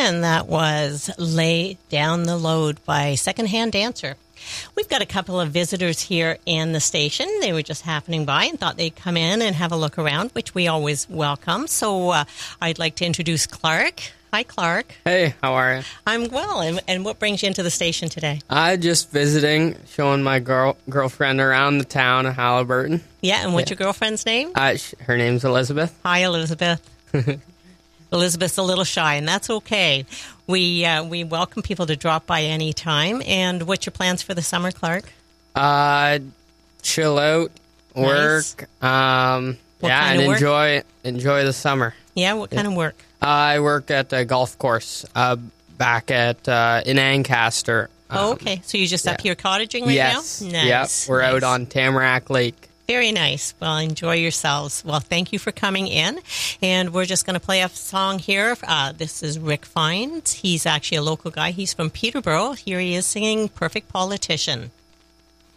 and that was Lay Down the Load by Secondhand Dancer. We've got a couple of visitors here in the station. They were just happening by and thought they'd come in and have a look around, which we always welcome. So I'd like to introduce Clark. Hi, Clark. Hey, how are you? I'm well. And what brings you into the station today? Just visiting, showing my girlfriend around the town of Halliburton. Yeah, and what's your girlfriend's name? Her name's Elizabeth. Hi, Elizabeth. Elizabeth's a little shy, and that's okay. We welcome people to drop by any time. And what's your plans for the summer, Clark? Chill out, work, Nice. Kind of work? enjoy the summer. Yeah, what kind of work? I work at a golf course back in Ancaster. Okay. So you're just up here cottaging right yes, now? Nice. Yep, we're out on Tamarack Lake. Very nice. Well, enjoy yourselves. Well, thank you for coming in. And we're just going to play a song here. This is Rick Fiennes. He's actually a local guy. He's from Peterborough. Here he is singing Perfect Politician.